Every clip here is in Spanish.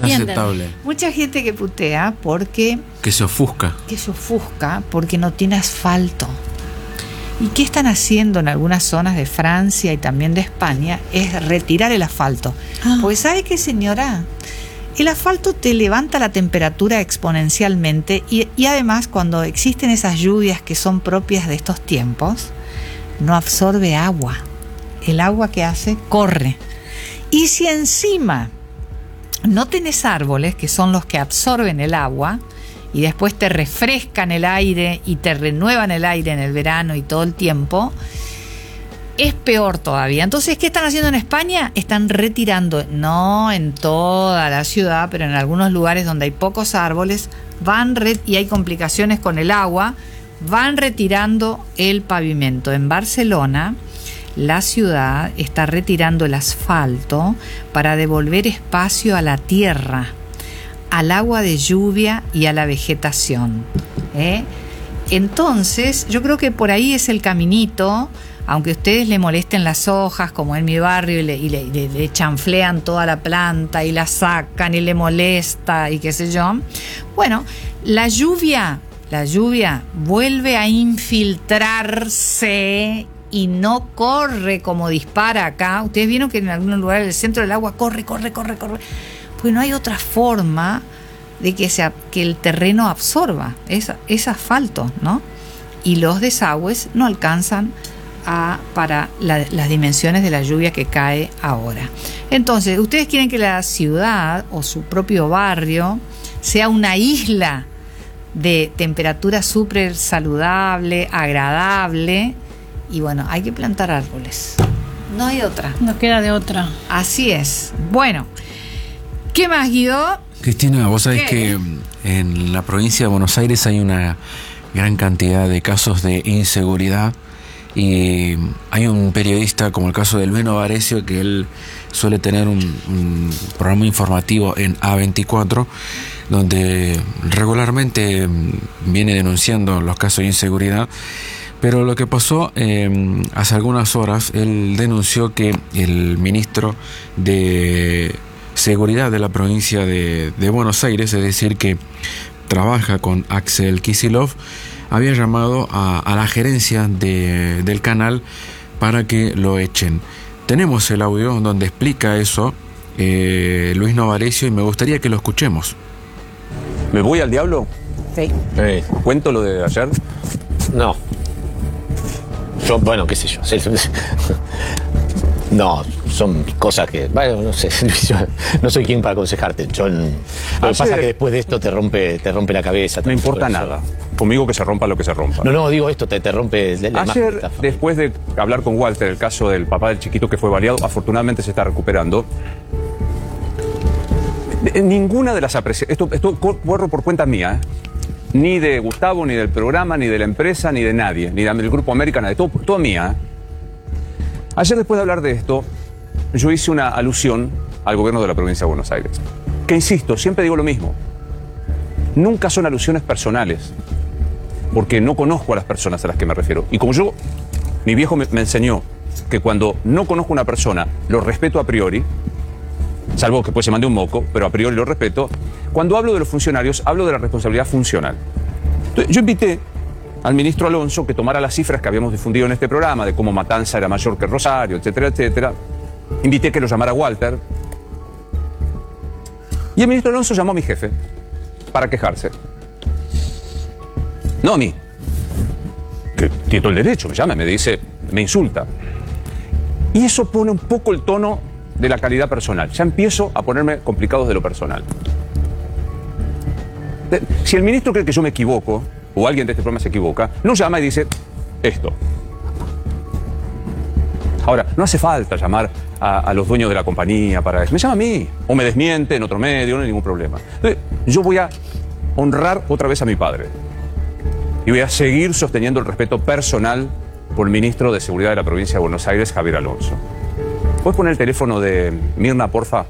Inaceptable. Mucha gente que putea porque... Que se ofusca. Que se ofusca porque no tiene asfalto. ¿Y qué están haciendo en algunas zonas de Francia y también de España? Es retirar el asfalto. Porque ¿sabe qué, señora? El asfalto te levanta la temperatura exponencialmente y además cuando existen esas lluvias que son propias de estos tiempos, no absorbe agua. El agua que hace corre. Y si encima no tenés árboles, que son los que absorben el agua y después te refrescan el aire y te renuevan el aire en el verano y todo el tiempo, es peor todavía. Entonces, ¿qué están haciendo en España? Están retirando, no en toda la ciudad, pero en algunos lugares donde hay pocos árboles, y hay complicaciones con el agua, van retirando el pavimento. En Barcelona, la ciudad está retirando el asfalto para devolver espacio a la tierra, al agua de lluvia y a la vegetación. Entonces, yo creo que por ahí es el caminito, aunque a ustedes le molesten las hojas, como en mi barrio, y le chanflean toda la planta y la sacan y le molesta y qué sé yo. Bueno, la lluvia vuelve a infiltrarse y no corre como dispara acá. Ustedes vieron que en algunos lugares del centro del agua corre. Pues no hay otra forma de que el terreno absorba. Es asfalto, ¿no? Y los desagües no alcanzan para las dimensiones de la lluvia que cae ahora. Entonces, ustedes quieren que la ciudad o su propio barrio sea una isla de temperatura súper saludable, agradable. Y bueno, hay que plantar árboles. No hay otra. No queda de otra. Así es. Bueno, ¿qué más, Guido? Cristina, vos sabés que en la provincia de Buenos Aires hay una gran cantidad de casos de inseguridad y hay un periodista, como el caso de Luis Novarecio, que él suele tener un programa informativo en A24, donde regularmente viene denunciando los casos de inseguridad. Pero lo que pasó hace algunas horas, él denunció que el ministro de Seguridad de la provincia de Buenos Aires, es decir, que trabaja con Axel Kicillof, había llamado a la gerencia del canal para que lo echen. Tenemos el audio donde explica eso Luis Novarecio y me gustaría que lo escuchemos. ¿Me voy al diablo? Sí. ¿Cuento lo de ayer? No. Yo, bueno, qué sé yo. No, son cosas que... Bueno, no sé. Yo no soy quien para aconsejarte. Lo que pasa es que después de esto te rompe la cabeza. No importa nada. Conmigo que se rompa lo que se rompa. No, digo esto, te rompe la imagen. Ayer, después de hablar con Walter, el caso del papá del chiquito que fue baleado, afortunadamente se está recuperando. Ninguna de las apreciaciones... Esto corro por cuenta mía, ni de Gustavo, ni del programa, ni de la empresa, ni de nadie, ni del Grupo América, de todo mía. Ayer, después de hablar de esto, yo hice una alusión al gobierno de la provincia de Buenos Aires. Que insisto, siempre digo lo mismo. Nunca son alusiones personales, porque no conozco a las personas a las que me refiero. Y como mi viejo me enseñó que cuando no conozco a una persona, lo respeto a priori, salvo que pues se mande un moco, pero a priori lo respeto. Cuando hablo de los funcionarios, hablo de la responsabilidad funcional. Entonces, yo invité al ministro Alonso que tomara las cifras que habíamos difundido en este programa de cómo Matanza era mayor que Rosario, etcétera, etcétera. Invité que lo llamara Walter. Y el ministro Alonso llamó a mi jefe para quejarse. No a mí, que tiene todo el derecho, me llama, me dice, me insulta. Y eso pone un poco el tono de la calidad personal. Ya empiezo a ponerme complicados de lo personal. Si el ministro cree que yo me equivoco, o alguien de este programa se equivoca, nos llama y dice esto. Ahora, no hace falta llamar a los dueños de la compañía para eso. Me llama a mí, o me desmiente en otro medio, no hay ningún problema. Entonces, yo voy a honrar otra vez a mi padre. Y voy a seguir sosteniendo el respeto personal por el ministro de Seguridad de la provincia de Buenos Aires, Javier Alonso. ¿Puedes poner el teléfono de Mirna, porfa?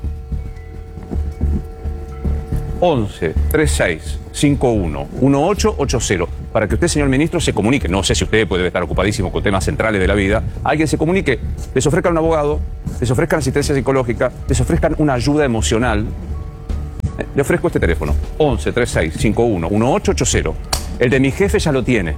11 36 51 1880, para que usted, señor ministro, se comunique. No sé si usted puede estar ocupadísimo con temas centrales de la vida. Alguien se comunique, les ofrezcan un abogado, les ofrezcan asistencia psicológica, les ofrezcan una ayuda emocional Le ofrezco este teléfono, 11 36 51 1880. El de mi jefe ya lo tiene.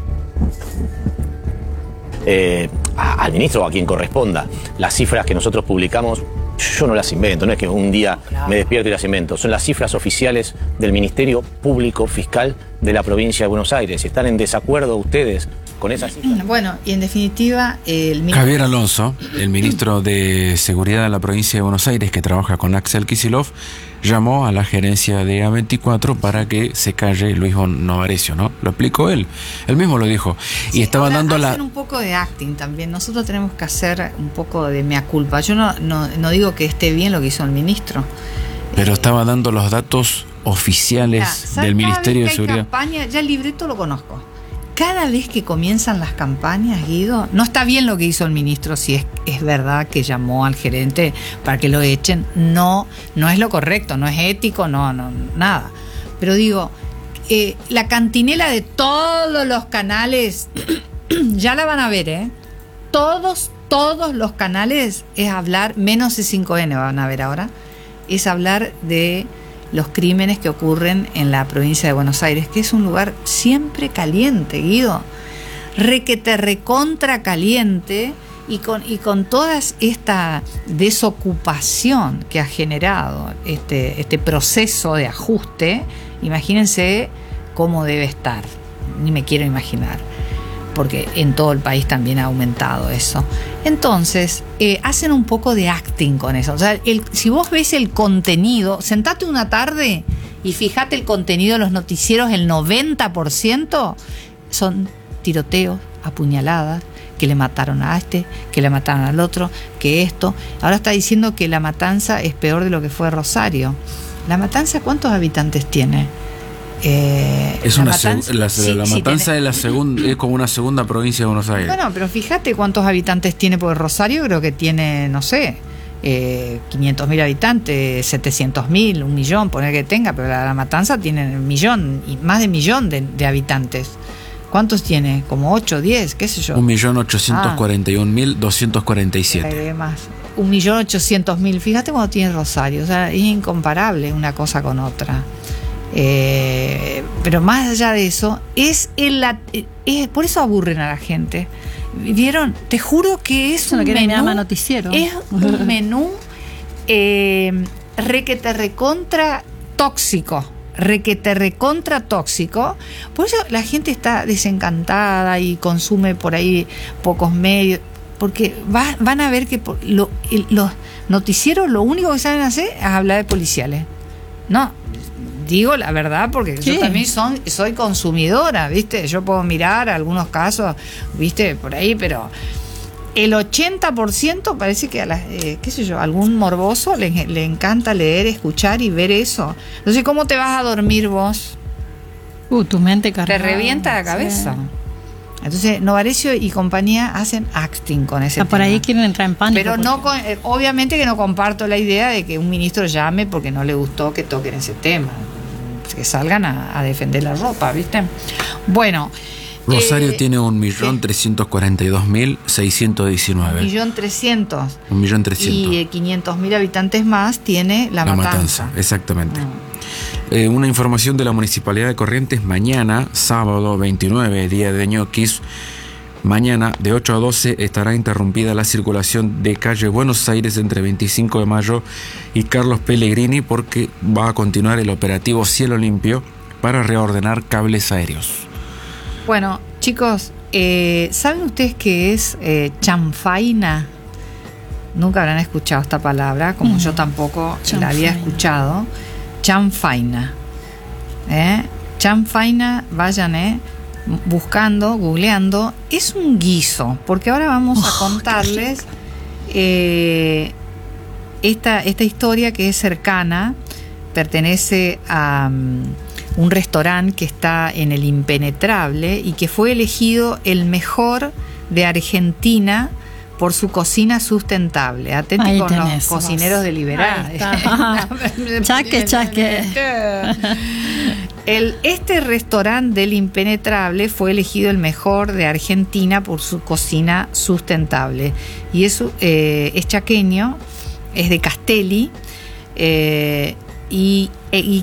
Al ministro o a quien corresponda, las cifras que nosotros publicamos, yo no las invento, no es que un día me despierto y las invento, son las cifras oficiales del Ministerio Público Fiscal de la provincia de Buenos Aires. Si están en desacuerdo ustedes con esas cifras. Bueno, y en definitiva, el ministro Javier Alonso, el ministro de Seguridad de la provincia de Buenos Aires, que trabaja con Axel Kicillof, llamó a la gerencia de A24 para que se calle Luis Novarecio, ¿no? Lo explicó él mismo lo dijo. Sí, y estaba dando hacen un poco de acting también. Nosotros tenemos que hacer un poco de mea culpa. Yo no digo que esté bien lo que hizo el ministro. Pero estaba dando los datos oficiales del Ministerio de Seguridad. Campaña, ya el libreto lo conozco. Cada vez que comienzan las campañas, Guido, no está bien lo que hizo el ministro, si es verdad que llamó al gerente para que lo echen, no es lo correcto, no es ético, no nada. Pero digo, la cantinela de todos los canales, ya la van a ver, todos los canales es hablar, menos C5N van a ver ahora, es hablar de los crímenes que ocurren en la provincia de Buenos Aires, que es un lugar siempre caliente, Guido, recontra caliente, y con toda esta desocupación que ha generado este proceso de ajuste, imagínense cómo debe estar, ni me quiero imaginar, porque en todo el país también ha aumentado eso. Entonces, hacen un poco de acting con eso. O sea, si vos ves el contenido, sentate una tarde y fíjate el contenido de los noticieros, el 90% son tiroteos, apuñaladas, que le mataron a este, que le mataron al otro, que esto. Ahora está diciendo que La Matanza es peor de lo que fue Rosario. ¿La Matanza cuántos habitantes tiene? Es La Matanza es es como una segunda provincia de Buenos Aires. Bueno, pero fíjate cuántos habitantes tiene, porque Rosario creo que tiene, no sé, 500.000 habitantes, 700.000, 1.000.000, poner que tenga, pero La Matanza tiene 1.000.000 y más de 1.000.000 de habitantes. ¿Cuántos tiene? ¿Como 8, 10? ¿Qué sé yo? 1.841.247. Más. 1.800.000. Fíjate cuando tiene Rosario. O sea, es incomparable una cosa con otra. Pero más allá de eso, por eso aburren a la gente. ¿Vieron? Te juro que es un menú, noticiero. Es un menú recontra tóxico. Recontra tóxico. Por eso la gente está desencantada y consume por ahí pocos medios, porque van a ver que los noticieros lo único que saben hacer es hablar de policiales. No, digo la verdad, porque yo también soy consumidora, ¿viste? Yo puedo mirar algunos casos, ¿viste? Por ahí, pero el 80% parece que qué sé yo, algún morboso le encanta leer, escuchar y ver eso. Entonces, ¿cómo te vas a dormir vos? Tu mente cargada. Te revienta la cabeza. Sí. Entonces, Novarecio y compañía hacen acting con ese tema. Por ahí quieren entrar en pánico. Pero obviamente que no comparto la idea de que un ministro llame porque no le gustó que toquen ese tema. Que salgan a defender la ropa, ¿viste? Bueno. Rosario tiene 1.342.619. 1.300.000. 1.300.000. Y 500.000 habitantes más tiene La Matanza. Exactamente. Una información de la Municipalidad de Corrientes: mañana, sábado 29, día de ñoquis, mañana de 8 a 12 estará interrumpida la circulación de calle Buenos Aires entre 25 de mayo y Carlos Pellegrini, porque va a continuar el operativo Cielo Limpio para reordenar cables aéreos. Bueno, chicos, ¿saben ustedes qué es chanfaina? Nunca habrán escuchado esta palabra, como yo tampoco la había escuchado. Chanfaina. Chanfaina, vayan buscando, googleando. Es un guiso, porque ahora vamos a contarles esta historia que es cercana, pertenece a un restaurante que está en el Impenetrable y que fue elegido el mejor de Argentina por su cocina sustentable. Atenti ahí con tenés, los cocineros de Liberá. Chaque. Este restaurante del Impenetrable fue elegido el mejor de Argentina por su cocina sustentable. Y es chaqueño, es de Castelli, y